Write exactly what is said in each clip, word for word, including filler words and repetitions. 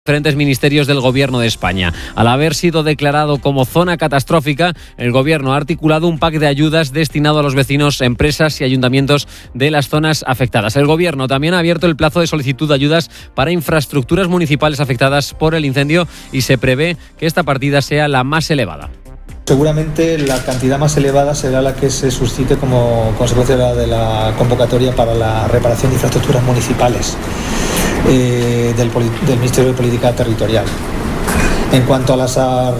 Diferentes ministerios del Gobierno de España. Al haber sido declarado como zona catastrófica, el Gobierno ha articulado un pack de ayudas destinado a los vecinos, empresas y ayuntamientos de las zonas afectadas. El Gobierno también ha abierto el plazo de solicitud de ayudas para infraestructuras municipales afectadas por el incendio y se prevé que esta partida sea la más elevada. Seguramente la cantidad más elevada será la que se suscite como consecuencia de la convocatoria para la reparación de infraestructuras municipales eh, del, del Ministerio de Política Territorial. En cuanto a las,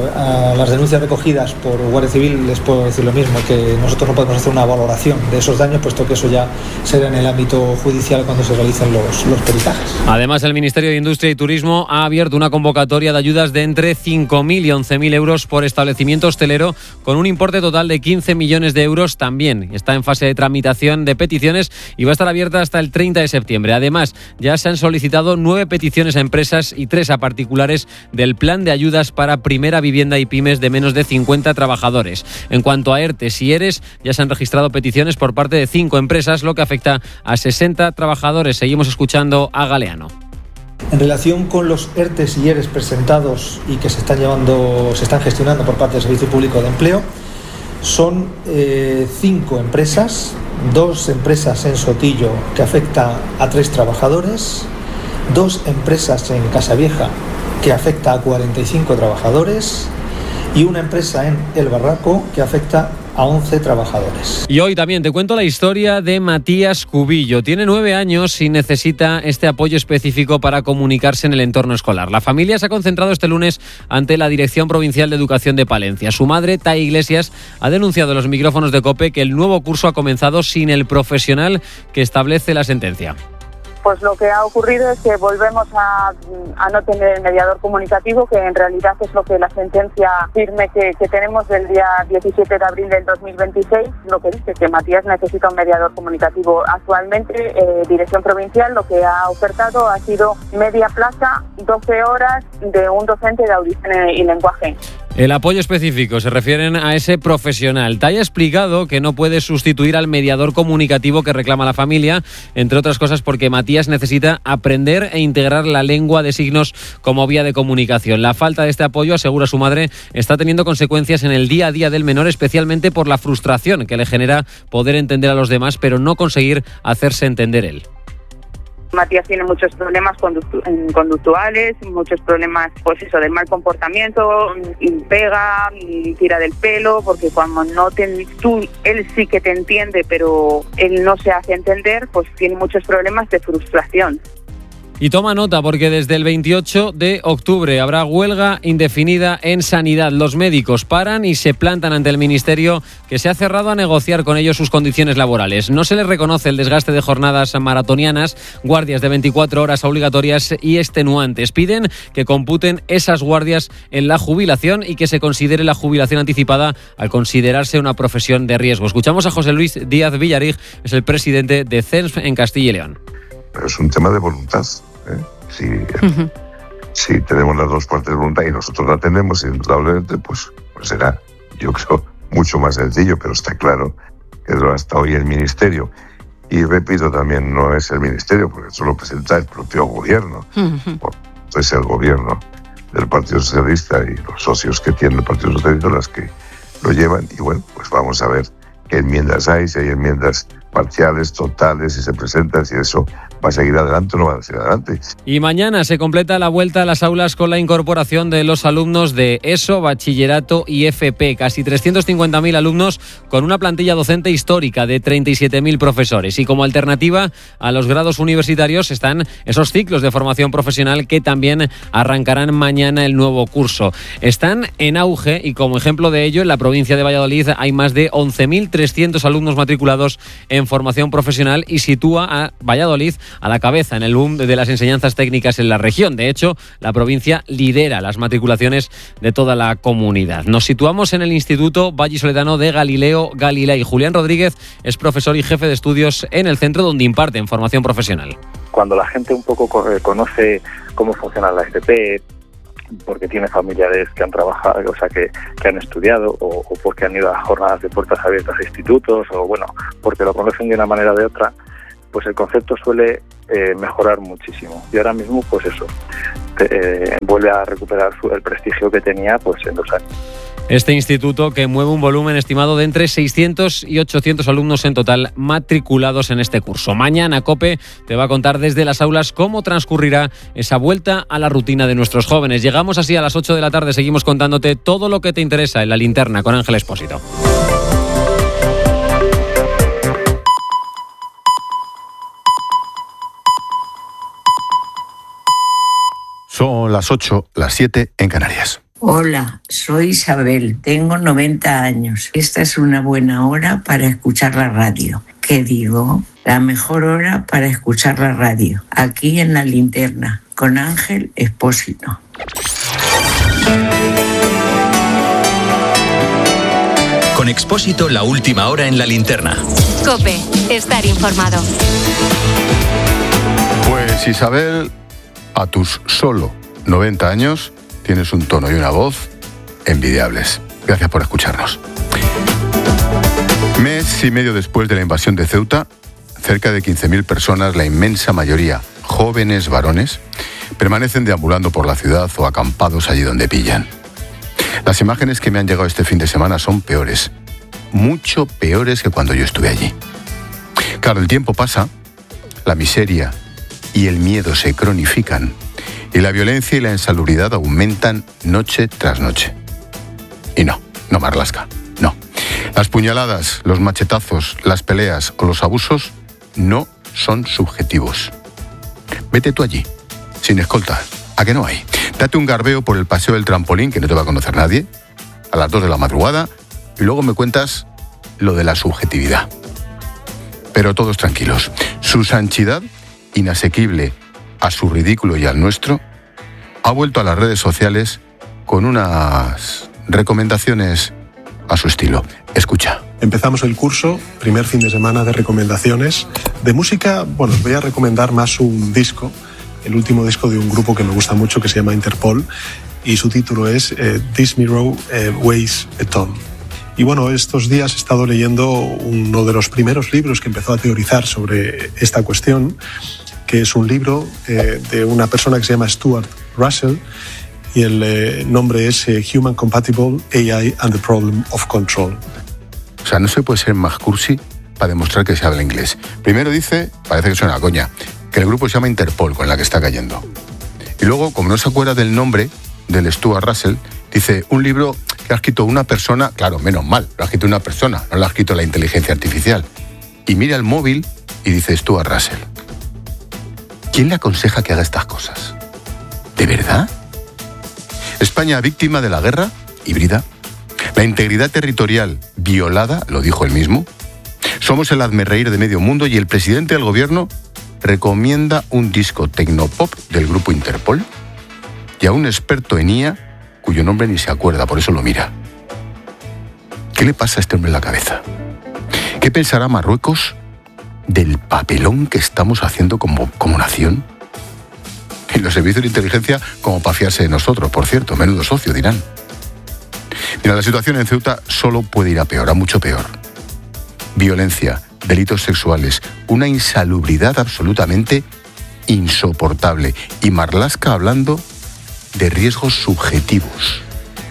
a las denuncias recogidas por Guardia Civil, les puedo decir lo mismo, que nosotros no podemos hacer una valoración de esos daños, puesto que eso ya será en el ámbito judicial cuando se realicen los, los peritajes. Además, el Ministerio de Industria y Turismo ha abierto una convocatoria de ayudas de entre cinco mil y once mil euros por establecimiento hostelero, con un importe total de quince millones de euros. También está en fase de tramitación de peticiones y va a estar abierta hasta el treinta de septiembre. Además, ya se han solicitado nueve peticiones a empresas y tres a particulares del plan de ayudas ayudas para primera vivienda y pymes de menos de cincuenta trabajadores. En cuanto a ERTES y ERES, ya se han registrado peticiones por parte de cinco empresas, lo que afecta a sesenta trabajadores. Seguimos escuchando a Galeano. En relación con los ERTES y ERES presentados y que se están llevando, se están gestionando por parte del Servicio Público de Empleo, son eh, cinco empresas, dos empresas en Sotillo que afecta a tres trabajadores, dos empresas en Casavieja que afecta a cuarenta y cinco trabajadores y una empresa en El Barraco que afecta a once trabajadores. Y hoy también te cuento la historia de Matías Cubillo. Tiene nueve años y necesita este apoyo específico para comunicarse en el entorno escolar. La familia se ha concentrado este lunes ante la Dirección Provincial de Educación de Palencia. Su madre, Tai Iglesias, ha denunciado en los micrófonos de COPE que el nuevo curso ha comenzado sin el profesional que establece la sentencia. Pues lo que ha ocurrido es que volvemos a, a no tener el mediador comunicativo, que en realidad es lo que la sentencia firme que, que tenemos del día diecisiete de abril del dos mil veintiséis, lo que dice que Matías necesita un mediador comunicativo. Actualmente, eh, Dirección Provincial lo que ha ofertado ha sido media plaza, doce horas de un docente de audición y lenguaje. El apoyo específico se refieren a ese profesional. Tai ha explicado que no puede sustituir al mediador comunicativo que reclama la familia, entre otras cosas porque Matías necesita aprender e integrar la lengua de signos como vía de comunicación. La falta de este apoyo, asegura su madre, está teniendo consecuencias en el día a día del menor, especialmente por la frustración que le genera poder entender a los demás, pero no conseguir hacerse entender él. Matías tiene muchos problemas conductu- conductuales, muchos problemas, pues eso, del mal comportamiento, pega, tira del pelo, porque cuando no te, tú, él sí que te entiende, pero él no se hace entender, pues tiene muchos problemas de frustración. Y toma nota porque desde el veintiocho de octubre habrá huelga indefinida en sanidad. Los médicos paran y se plantan ante el Ministerio, que se ha cerrado a negociar con ellos sus condiciones laborales. No se les reconoce el desgaste de jornadas maratonianas, guardias de veinticuatro horas obligatorias y extenuantes. Piden que computen esas guardias en la jubilación y que se considere la jubilación anticipada al considerarse una profesión de riesgo. Escuchamos a José Luis Díaz Villarig, es el presidente de C E N S en Castilla y León. Pero es un tema de voluntad. ¿Eh? Si, uh-huh. si tenemos las dos partes de voluntad y nosotros la tenemos, indudablemente, pues, pues será, yo creo, mucho más sencillo, pero está claro que lo hasta hoy el Ministerio. Y repito, también no es el Ministerio, porque eso lo presenta el propio Gobierno. Uh-huh. Es el Gobierno del Partido Socialista y los socios que tiene el Partido Socialista las que lo llevan. Y bueno, pues vamos a ver qué enmiendas hay, si hay enmiendas parciales, totales, si se presentan, si eso va a seguir adelante o no va a seguir adelante. Y mañana se completa la vuelta a las aulas con la incorporación de los alumnos de ESO, Bachillerato y F P. Casi trescientos cincuenta mil alumnos con una plantilla docente histórica de treinta y siete mil profesores. Y como alternativa a los grados universitarios están esos ciclos de formación profesional que también arrancarán mañana el nuevo curso. Están en auge y como ejemplo de ello, en la provincia de Valladolid hay más de once mil trescientos alumnos matriculados en formación profesional y sitúa a Valladolid a la cabeza en el boom de las enseñanzas técnicas en la región. De hecho, la provincia lidera las matriculaciones de toda la comunidad. Nos situamos en el Instituto Vallisoletano de Galileo Galilei. Julián Rodríguez es profesor y jefe de estudios en el centro donde imparten formación profesional. Cuando la gente un poco conoce cómo funciona la F P, porque tiene familiares que han trabajado, o sea, que, que han estudiado, o, o porque han ido a jornadas de puertas abiertas a institutos, o bueno, porque lo conocen de una manera o de otra, pues el concepto suele eh, mejorar muchísimo. Y ahora mismo, pues eso, eh, vuelve a recuperar su, el prestigio que tenía pues en dos años. Este instituto, que mueve un volumen estimado de entre seiscientos y ochocientos alumnos en total matriculados en este curso. Mañana COPE te va a contar desde las aulas cómo transcurrirá esa vuelta a la rutina de nuestros jóvenes. Llegamos así a las ocho de la tarde, seguimos contándote todo lo que te interesa en La Linterna con Ángel Expósito. Son las ocho, las siete en Canarias. Hola, soy Isabel, tengo noventa años. Esta es una buena hora para escuchar la radio. ¿Qué digo? La mejor hora para escuchar la radio. Aquí en La Linterna, con Ángel Expósito. Con Expósito, la última hora en La Linterna. COPE, estar informado. Pues Isabel, a tus solo noventa años, tienes un tono y una voz envidiables. Gracias por escucharnos. Mes y medio después de la invasión de Ceuta, cerca de quince mil personas, la inmensa mayoría jóvenes varones, permanecen deambulando por la ciudad o acampados allí donde pillan. Las imágenes que me han llegado este fin de semana son peores, mucho peores que cuando yo estuve allí. Claro, el tiempo pasa, la miseria y el miedo se cronifican, y la violencia y la insalubridad aumentan noche tras noche. Y no, no Marlaska, no. Las puñaladas, los machetazos, las peleas o los abusos no son subjetivos. Vete tú allí, sin escolta, ¿a que no hay? Date un garbeo por el paseo del trampolín, que no te va a conocer nadie, a las dos de la madrugada, y luego me cuentas lo de la subjetividad. Pero todos tranquilos. Su santidad, inasequible a su ridículo y al nuestro, ha vuelto a las redes sociales con unas recomendaciones a su estilo. Escucha. Empezamos el curso, primer fin de semana de recomendaciones. De música, bueno, os voy a recomendar más un disco, el último disco de un grupo que me gusta mucho que se llama Interpol, y su título es eh, This Mirror eh, Weighs a Ton. Y bueno, estos días he estado leyendo uno de los primeros libros que empezó a teorizar sobre esta cuestión, que es un libro eh, de una persona que se llama Stuart Russell, y el eh, nombre es eh, Human Compatible A I and the Problem of Control. O sea, no se puede ser más cursi para demostrar que se habla inglés. Primero dice, parece que suena a coña, que el grupo se llama Interpol, con la que está cayendo. Y luego, como no se acuerda del nombre del Stuart Russell, dice, un libro que ha escrito una persona, claro, menos mal, lo ha escrito una persona, no lo ha escrito la inteligencia artificial. Y mira el móvil y dice Stuart Russell. ¿Quién le aconseja que haga estas cosas? ¿De verdad? España víctima de la guerra híbrida. La integridad territorial violada, lo dijo él mismo. Somos el hazmerreír de medio mundo y el presidente del gobierno recomienda un disco tecnopop del grupo Interpol y a un experto en I A cuyo nombre ni se acuerda, por eso lo mira. ¿Qué le pasa a este hombre en la cabeza? ¿Qué pensará Marruecos del papelón que estamos haciendo como, como nación? Y los servicios de inteligencia como para fiarse de nosotros, por cierto, menudo socio, dirán. Mira, la situación en Ceuta solo puede ir a peor, a mucho peor. Violencia, delitos sexuales, una insalubridad absolutamente insoportable. Y Marlaska hablando de riesgos subjetivos.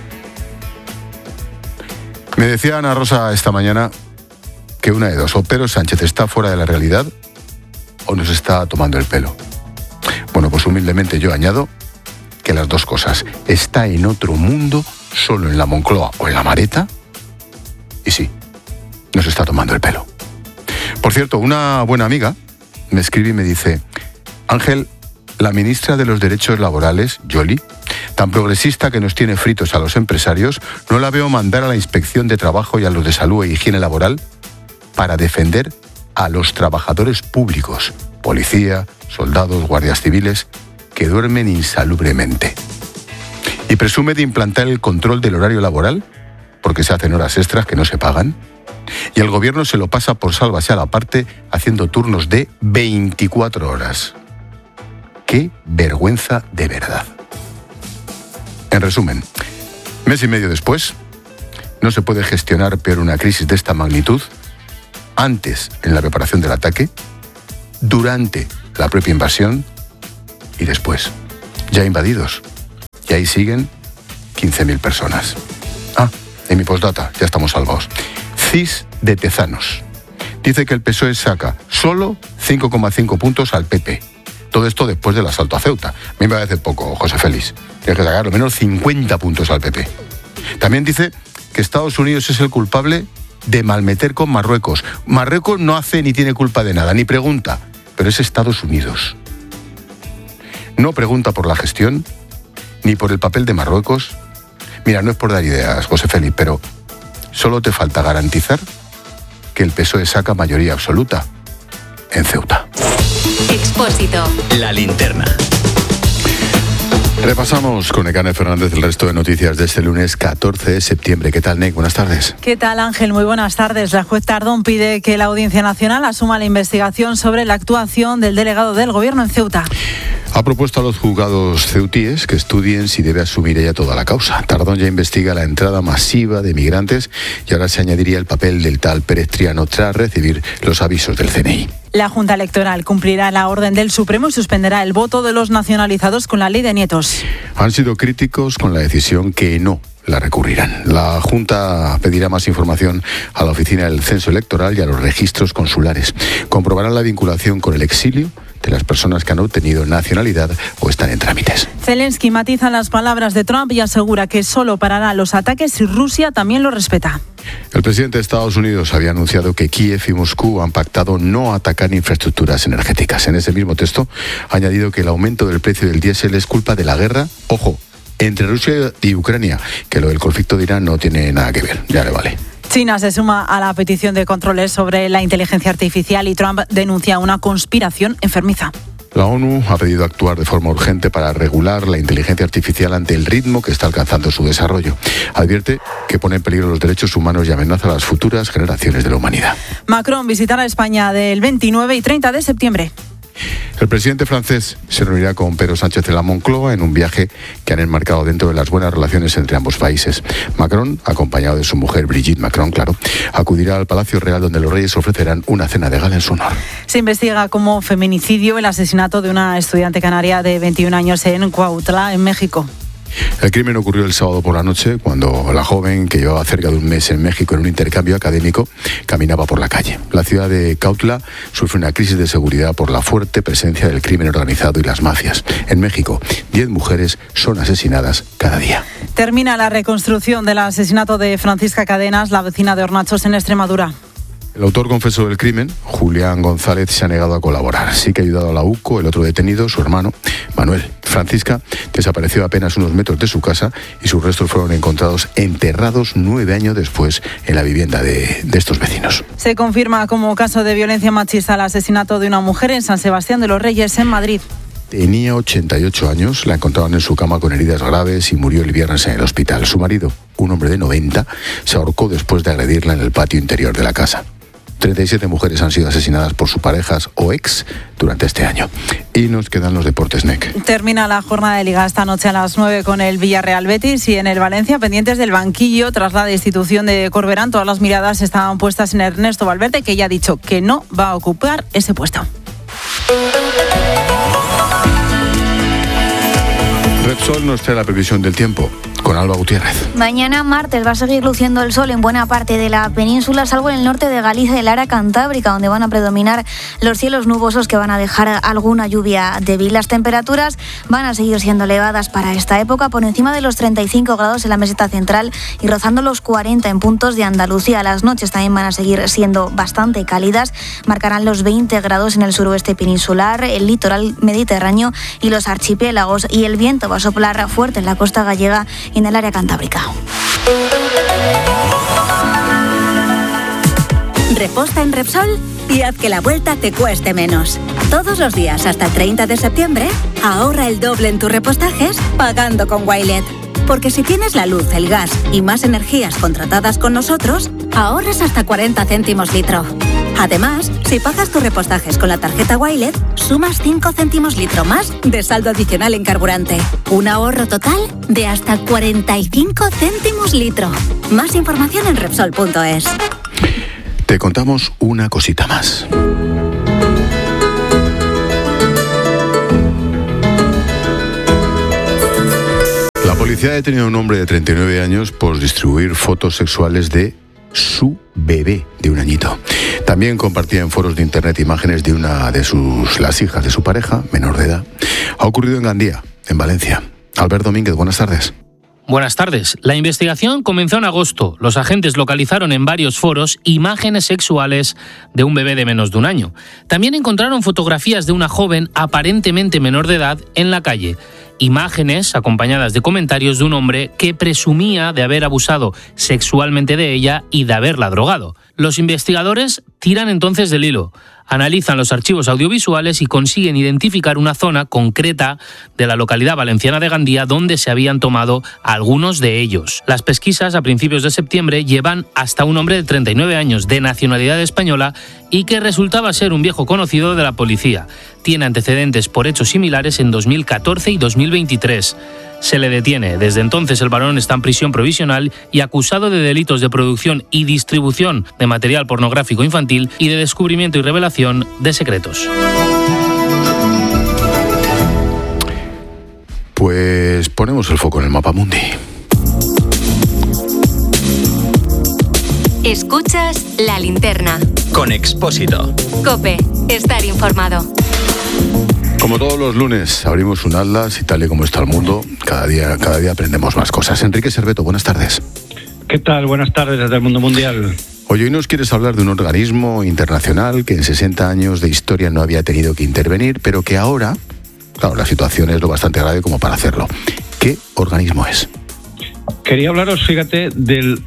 Me decía Ana Rosa esta mañana que una de dos, o Pedro Sánchez está fuera de la realidad o nos está tomando el pelo. Bueno, pues humildemente yo añado que las dos cosas. Está en otro mundo, solo en la Moncloa o en la Mareta, y sí, nos está tomando el pelo. Por cierto, una buena amiga me escribe y me dice, Ángel, la ministra de los Derechos Laborales, Yoli, tan progresista que nos tiene fritos a los empresarios, no la veo mandar a la Inspección de Trabajo y a los de Salud e Higiene Laboral para defender a los trabajadores públicos, policía, soldados, guardias civiles, que duermen insalubremente. Y presume de implantar el control del horario laboral, porque se hacen horas extras que no se pagan, y el gobierno se lo pasa por sálvase a la parte haciendo turnos de veinticuatro horas. ¡Qué vergüenza de verdad! En resumen, mes y medio después, no se puede gestionar peor una crisis de esta magnitud, antes en la preparación del ataque, durante la propia invasión y después. Ya invadidos. Y ahí siguen quince mil personas. Ah, en mi postdata, ya estamos salvados. C I S de Tezanos. Dice que el P S O E saca solo cinco coma cinco puntos al P P. Todo esto después del asalto a Ceuta. A mí me parece poco, José Félix. Tienes que sacar al menos cincuenta puntos al P P. También dice que Estados Unidos es el culpable de malmeter con Marruecos. Marruecos no hace ni tiene culpa de nada, ni pregunta, pero es Estados Unidos. No pregunta por la gestión, ni por el papel de Marruecos. Mira, no es por dar ideas, José Félix, pero solo te falta garantizar que el P S O E saca mayoría absoluta en Ceuta. Expósito. La linterna. Repasamos con Nekane Fernández el resto de noticias de este lunes catorce de septiembre. ¿Qué tal, Nek? Buenas tardes. ¿Qué tal, Ángel? Muy buenas tardes. La juez Tardón pide que la Audiencia Nacional asuma la investigación sobre la actuación del delegado del Gobierno en Ceuta. Ha propuesto a los juzgados ceutíes que estudien si debe asumir ella toda la causa. Tardón ya investiga la entrada masiva de migrantes y ahora se añadiría el papel del tal Pérez Triano tras recibir los avisos del C N I. La Junta Electoral cumplirá la orden del Supremo y suspenderá el voto de los nacionalizados con la ley de nietos. Han sido críticos con la decisión que no la recurrirán. La Junta pedirá más información a la Oficina del Censo Electoral y a los registros consulares. Comprobarán la vinculación con el exilio de las personas que han obtenido nacionalidad o están en trámites. Zelensky matiza las palabras de Trump y asegura que solo parará los ataques si Rusia también lo respeta. El presidente de Estados Unidos había anunciado que Kiev y Moscú han pactado no atacar infraestructuras energéticas. En ese mismo texto ha añadido que el aumento del precio del diésel es culpa de la guerra, ojo, entre Rusia y Ucrania, que lo del conflicto de Irán no tiene nada que ver, ya le vale. China se suma a la petición de controles sobre la inteligencia artificial y Trump denuncia una conspiración enfermiza. La ONU ha pedido actuar de forma urgente para regular la inteligencia artificial ante el ritmo que está alcanzando su desarrollo. Advierte que pone en peligro los derechos humanos y amenaza a las futuras generaciones de la humanidad. Macron visitará España del veintinueve y treinta de septiembre. El presidente francés se reunirá con Pedro Sánchez en la Moncloa en un viaje que han enmarcado dentro de las buenas relaciones entre ambos países. Macron, acompañado de su mujer Brigitte Macron, claro, acudirá al Palacio Real donde los reyes ofrecerán una cena de gala en su honor. Se investiga como feminicidio el asesinato de una estudiante canaria de veintiún años en Cuautla, en México. El crimen ocurrió el sábado por la noche cuando la joven, que llevaba cerca de un mes en México en un intercambio académico, caminaba por la calle. La ciudad de Cuautla sufre una crisis de seguridad por la fuerte presencia del crimen organizado y las mafias. En México, diez mujeres son asesinadas cada día. Termina la reconstrucción del asesinato de Francisca Cadenas, la vecina de Hornachos, en Extremadura. El autor confeso del crimen, Julián González, se ha negado a colaborar. Sí que ha ayudado a la U C O, el otro detenido, su hermano, Manuel. Francisca desapareció a apenas unos metros de su casa y sus restos fueron encontrados enterrados nueve años después en la vivienda de, de estos vecinos. Se confirma como caso de violencia machista el asesinato de una mujer en San Sebastián de los Reyes, en Madrid. Tenía ochenta y ocho años, la encontraron en su cama con heridas graves y murió el viernes en el hospital. Su marido, un hombre de noventa, se ahorcó después de agredirla en el patio interior de la casa. treinta y siete mujeres han sido asesinadas por sus parejas o ex durante este año. Y nos quedan los deportes, N E C. Termina la jornada de Liga esta noche a las nueve con el Villarreal Betis y en el Valencia pendientes del banquillo tras la destitución de Corberán. Todas las miradas estaban puestas en Ernesto Valverde, que ya ha dicho que no va a ocupar ese puesto. Repsol nos trae la previsión del tiempo con Alba Gutiérrez. Mañana martes va a seguir luciendo el sol en buena parte de la península, salvo en el norte de Galicia y el área cantábrica, donde van a predominar los cielos nubosos que van a dejar alguna lluvia débil. Las temperaturas van a seguir siendo elevadas para esta época, por encima de los treinta y cinco grados en la meseta central y rozando los cuarenta en puntos de Andalucía. Las noches también van a seguir siendo bastante cálidas, marcarán los veinte grados en el suroeste peninsular, el litoral mediterráneo y los archipiélagos, y el viento va a soplar fuerte en la costa gallega y en el área cantábrica. Reposta en Repsol y haz que la vuelta te cueste menos. Todos los días hasta el treinta de septiembre, ahorra el doble en tus repostajes pagando con Wilet. Porque si tienes la luz, el gas y más energías contratadas con nosotros, ahorras hasta cuarenta céntimos litro. Además, si pagas tus repostajes con la tarjeta Wilet, sumas cinco céntimos litro más de saldo adicional en carburante. Un ahorro total de hasta cuarenta y cinco céntimos litro. Más información en Repsol punto es. Te contamos una cosita más. La policía ha detenido a un hombre de treinta y nueve años por distribuir fotos sexuales de su bebé de un añito. También compartía en foros de internet imágenes de una de sus las hijas de su pareja, menor de edad. Ha ocurrido en Gandía, en Valencia. Albert Domínguez, buenas tardes. Buenas tardes. La investigación comenzó en agosto. Los agentes localizaron en varios foros imágenes sexuales de un bebé de menos de un año. También encontraron fotografías de una joven aparentemente menor de edad en la calle. Imágenes acompañadas de comentarios de un hombre que presumía de haber abusado sexualmente de ella y de haberla drogado. Los investigadores tiran entonces del hilo, analizan los archivos audiovisuales y consiguen identificar una zona concreta de la localidad valenciana de Gandía donde se habían tomado algunos de ellos. Las pesquisas a principios de septiembre llevan hasta un hombre de treinta y nueve años de nacionalidad española y que resultaba ser un viejo conocido de la policía. Tiene antecedentes por hechos similares en dos mil catorce y dos mil veintitrés. Se le detiene. Desde entonces el varón está en prisión provisional y acusado de delitos de producción y distribución de material pornográfico infantil y de descubrimiento y revelación de secretos. Pues ponemos el foco en el Mapamundi. Escuchas La Linterna. Con Expósito. COPE. Estar informado. Como todos los lunes, abrimos un atlas y tal y como está el mundo, cada día, cada día aprendemos más cosas. Enrique Serveto, buenas tardes. ¿Qué tal? Buenas tardes desde el mundo mundial. Oye, hoy nos quieres hablar de un organismo internacional que en sesenta años de historia no había tenido que intervenir, pero que ahora, claro, la situación es lo bastante grave como para hacerlo. ¿Qué organismo es? Quería hablaros, fíjate, del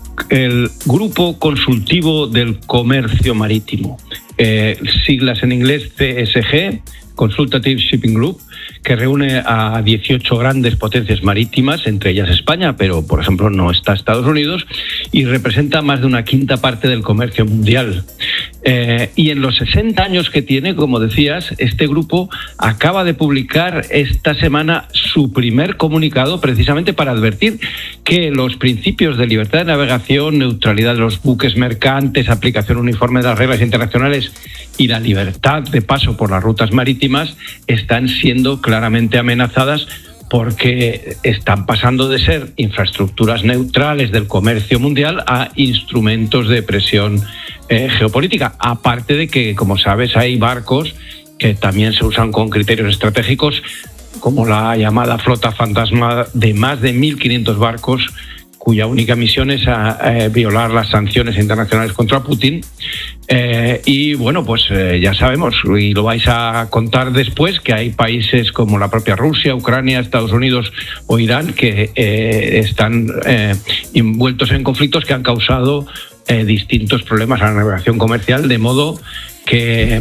el Grupo Consultivo del Comercio Marítimo. Eh, siglas en inglés C S G, Consultative Shipping Group, que reúne a dieciocho grandes potencias marítimas, entre ellas España, pero por ejemplo no está Estados Unidos, y representa más de una quinta parte del comercio mundial. Eh, y en los sesenta años que tiene, como decías, este grupo acaba de publicar esta semana su primer comunicado precisamente para advertir que los principios de libertad de navegación, neutralidad de los buques mercantes, aplicación uniforme de las reglas internacionales y la libertad de paso por las rutas marítimas están siendo claramente amenazadas porque están pasando de ser infraestructuras neutrales del comercio mundial a instrumentos de presión eh, geopolítica. Aparte de que, como sabes, hay barcos que también se usan con criterios estratégicos, como la llamada flota fantasma de más de mil quinientos barcos, cuya única misión es a, a violar las sanciones internacionales contra Putin. Eh, y bueno, pues eh, ya sabemos, y lo vais a contar después, que hay países como la propia Rusia, Ucrania, Estados Unidos o Irán que eh, están eh, envueltos en conflictos que han causado eh, distintos problemas a la navegación comercial, de modo que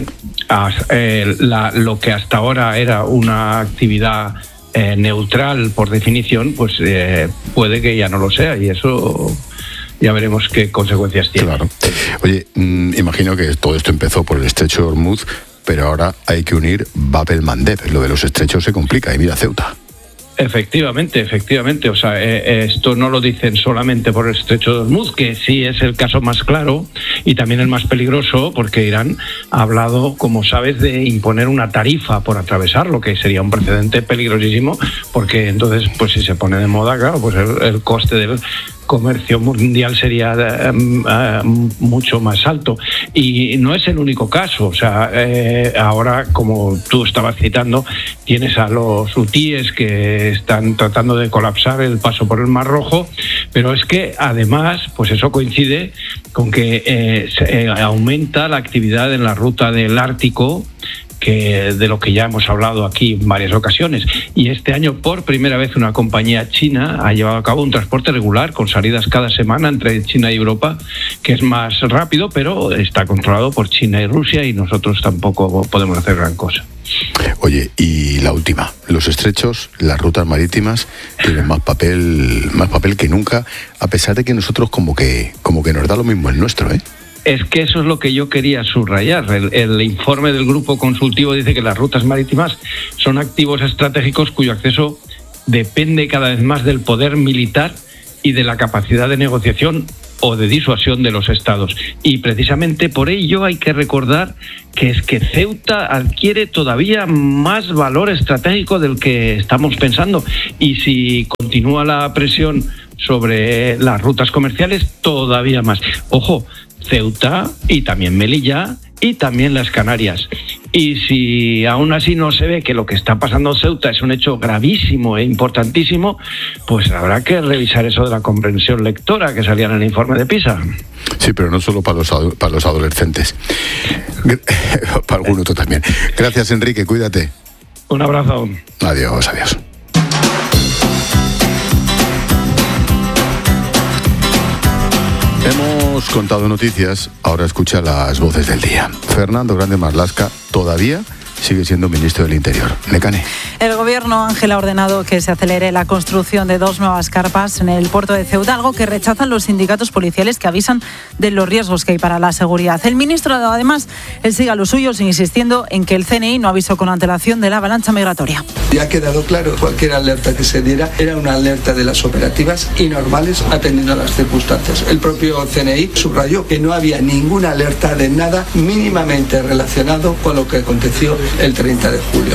eh, la, lo que hasta ahora era una actividad Eh, neutral por definición, pues eh, puede que ya no lo sea, y eso ya veremos qué consecuencias tiene. Claro. Oye, mmm, imagino que todo esto empezó por el estrecho de Hormuz, pero ahora hay que unir Bab el-Mandeb. Lo de los estrechos se complica, y mira Ceuta. Efectivamente, efectivamente. O sea, eh, esto no lo dicen solamente por el estrecho de Hormuz, que sí es el caso más claro y también el más peligroso, porque Irán ha hablado, como sabes, de imponer una tarifa por atravesarlo, que sería un precedente peligrosísimo, porque entonces, pues si se pone de moda, claro, pues el, el coste del comercio mundial sería uh, uh, mucho más alto. Y no es el único caso. O sea, eh, ahora, como tú estabas citando, tienes a los hutíes que están tratando de colapsar el paso por el Mar Rojo, pero es que además, pues eso coincide con que eh, se, eh, aumenta la actividad en la ruta del Ártico, que de lo que ya hemos hablado aquí en varias ocasiones. Y este año, por primera vez, una compañía china ha llevado a cabo un transporte regular con salidas cada semana entre China y Europa, que es más rápido, pero está controlado por China y Rusia, y nosotros tampoco podemos hacer gran cosa. Oye, y la última, los estrechos, las rutas marítimas tienen más papel, más papel que nunca, a pesar de que nosotros como que, como que nos da lo mismo el nuestro, ¿eh? Es que eso es lo que yo quería subrayar. El, el informe del Grupo Consultivo dice que las rutas marítimas son activos estratégicos cuyo acceso depende cada vez más del poder militar y de la capacidad de negociación o de disuasión de los estados. Y precisamente por ello hay que recordar que es que Ceuta adquiere todavía más valor estratégico del que estamos pensando. Y si continúa la presión sobre las rutas comerciales, todavía más. Ojo, Ceuta y también Melilla y también las Canarias. Y si aún así no se ve que lo que está pasando en Ceuta es un hecho gravísimo e importantísimo, pues habrá que revisar eso de la comprensión lectora que salía en el informe de PISA. Sí, pero no solo para los, para los adolescentes, para algún otro también. Gracias, Enrique, cuídate. Un abrazo. Adiós, adiós. Hemos contado noticias, ahora escucha las voces del día. Fernando Grande Marlaska todavía sigue siendo ministro del Interior. Necane. El gobierno, Ángel, ha ordenado que se acelere la construcción de dos nuevas carpas en el puerto de Ceuta, algo que rechazan los sindicatos policiales que avisan de los riesgos que hay para la seguridad. El ministro, además, él sigue a los suyos insistiendo en que el C N I no avisó con antelación de la avalancha migratoria. Ya ha quedado claro, cualquier alerta que se diera era una alerta de las operativas y normales atendiendo a las circunstancias. El propio C N I subrayó que no había ninguna alerta de nada mínimamente relacionado con lo que aconteció el treinta de julio.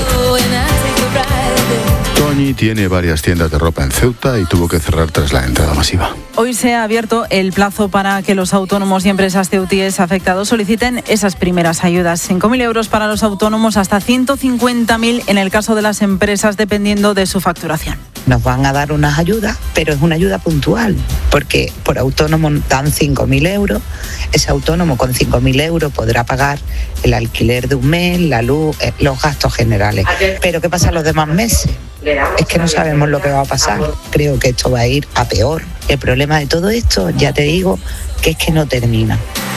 Toñi tiene varias tiendas de ropa en Ceuta y tuvo que cerrar tras la entrada masiva. Hoy se ha abierto el plazo para que los autónomos y empresas ceutíes afectados soliciten esas primeras ayudas. cinco mil euros para los autónomos, hasta ciento cincuenta mil en el caso de las empresas, dependiendo de su facturación. Nos van a dar unas ayudas, pero es una ayuda puntual, porque por autónomo dan cinco mil euros. Ese autónomo con cinco mil euros podrá pagar el alquiler de un mes, la luz, los gastos generales. Pero ¿qué pasa los demás meses? Es que no sabemos lo que va a pasar. Creo que esto va a ir a peor. El problema de todo esto, ya te digo, que es que no termina.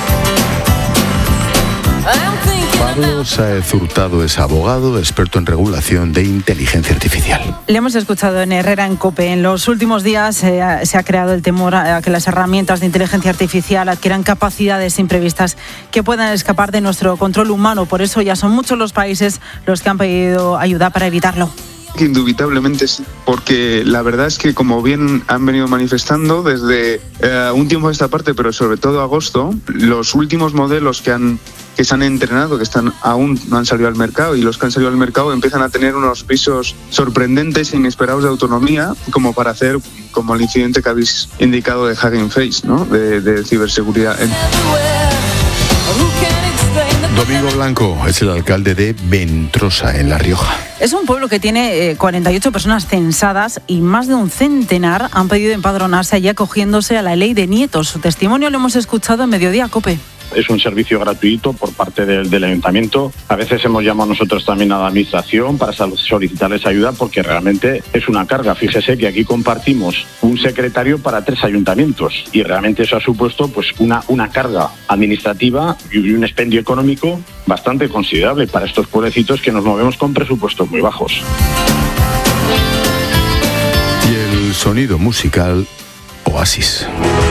Pablo Sáez Hurtado es abogado, experto en regulación de inteligencia artificial. Le hemos escuchado en Herrera en COPE. En los últimos días eh, se ha creado el temor a que las herramientas de inteligencia artificial adquieran capacidades imprevistas que puedan escapar de nuestro control humano. Por eso ya son muchos los países los que han pedido ayuda para evitarlo. Indubitablemente sí, porque la verdad es que, como bien han venido manifestando desde eh, un tiempo a esta parte, pero sobre todo agosto, los últimos modelos que han que se han entrenado, que están aún no han salido al mercado, y los que han salido al mercado empiezan a tener unos pisos sorprendentes e inesperados de autonomía, como para hacer, como el incidente que habéis indicado de Hugging Face, ¿no? de, de ciberseguridad. Domingo Blanco es el alcalde de Ventrosa, en La Rioja. Es un pueblo que tiene eh, cuarenta y ocho personas censadas y más de un centenar han pedido empadronarse allí acogiéndose a la ley de nietos. Su testimonio lo hemos escuchado en Mediodía COPE. Es un servicio gratuito por parte del, del ayuntamiento. A veces hemos llamado nosotros también a la administración para solicitarles ayuda, porque realmente es una carga. Fíjese que aquí compartimos un secretario para tres ayuntamientos y realmente eso ha supuesto pues una, una carga administrativa y un expendio económico bastante considerable para estos pueblecitos que nos movemos con presupuestos muy bajos. Y el sonido musical Oasis.